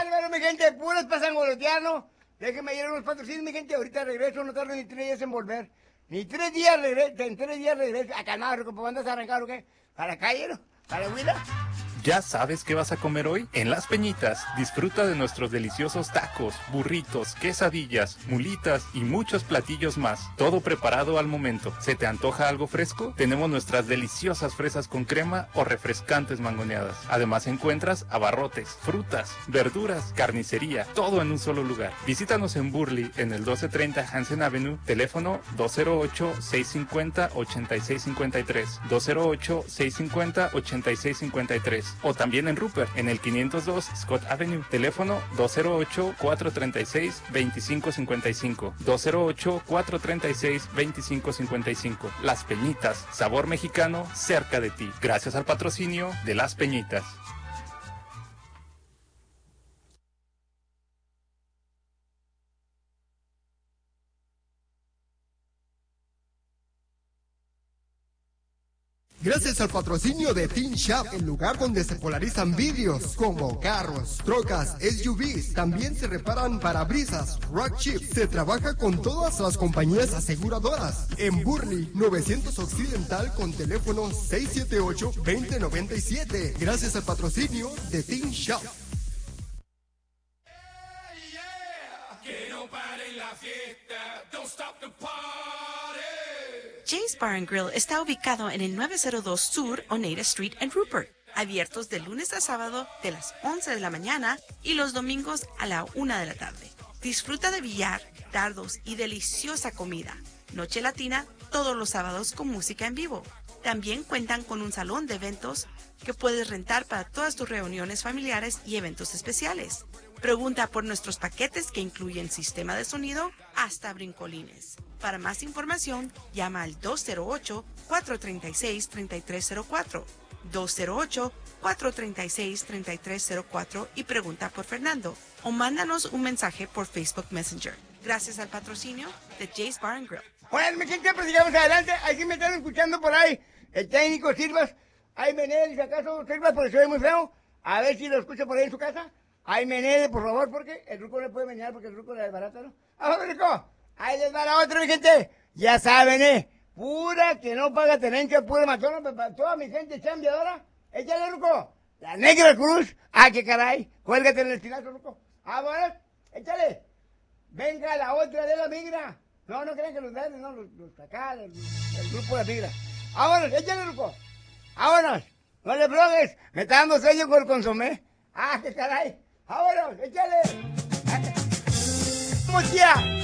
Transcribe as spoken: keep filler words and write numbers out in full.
bárbaro, mi gente! Puros pasangoloteanos. Déjenme ir a unos patrocinios, mi gente. Ahorita regreso, no tardo ni tres días en volver. Ni tres días regreso, en tres días regreso. Acá nada, ¿cómo andas a arrancar o qué? ¿Para la calle, no? ¿Para la huila? ¿Ya sabes qué vas a comer hoy? En Las Peñitas, disfruta de nuestros deliciosos tacos, burritos, quesadillas, mulitas y muchos platillos más. Todo preparado al momento. ¿Se te antoja algo fresco? Tenemos nuestras deliciosas fresas con crema o refrescantes mangoneadas. Además encuentras abarrotes, frutas, verduras, carnicería, todo en un solo lugar. Visítanos en Burley, en el doce treinta Hansen Avenue, teléfono dos cero ocho, seis cinco cero, ocho seis cinco tres, dos cero ocho, seis cinco cero, ocho seis cinco tres. O también en Rupert, en el quinientos dos Scott Avenue, teléfono dos cero ocho, cuatro tres seis, dos cinco cinco cinco, dos cero ocho, cuatro tres seis, dos cinco cinco cinco. Las Peñitas, sabor mexicano cerca de ti, gracias al patrocinio de Las Peñitas. Gracias al patrocinio de Teen Shop, el lugar donde se polarizan vidrios como carros, trocas, S U Vs. También se reparan parabrisas, rock chips. Se trabaja con todas las compañías aseguradoras. En Burley, novecientos Occidental con teléfono seis siete ocho, dos cero nueve siete. Gracias al patrocinio de Teen Shop. Que no pare la fiesta, don't stop the party. Jay's Bar and Grill está ubicado en el nueve cero dos Sur Oneida Street en Rupert, abiertos de lunes a sábado de las once de la mañana y los domingos a la una de la tarde. Disfruta de billar, dardos y deliciosa comida. Noche latina todos los sábados con música en vivo. También cuentan con un salón de eventos que puedes rentar para todas tus reuniones familiares y eventos especiales. Pregunta por nuestros paquetes que incluyen sistema de sonido hasta brincolines. Para más información, llama al dos cero ocho, cuatro tres seis, tres tres cero cuatro, dos cero ocho, cuatro tres seis, tres tres cero cuatro y pregunta por Fernando o mándanos un mensaje por Facebook Messenger. Gracias al patrocinio de Jay's Bar and Grill. Bueno, mi gente, pues sigamos adelante. Ahí sí me están escuchando por ahí. El técnico Silvas. Ahí Menel, si acaso Silvas, porque se ve muy feo. A ver si lo escucha por ahí en su casa. Ahí Menel, por favor, porque el ruco no le puede menear porque el ruco le desbarata, ¿no? ¡Vamos, rico! Ahí les va la otra, mi gente. Ya saben, ¿eh? Pura que no paga tenencia, pura matona. Para toda mi gente chambeadora. Échale, ruco. La Negra Cruz. Ah, qué caray. Cuélgate en el estinazo, ruco. Ah, bueno, échale. Venga la otra de la migra. No, no crean que los grandes, no, los, los acá, el, el grupo de la migra. Vámonos, échale, ruco. Vámonos. No le blogues. Me está dando sueño con el consomé. Ah, qué caray. Vámonos, échale. ¡Vamos, tía!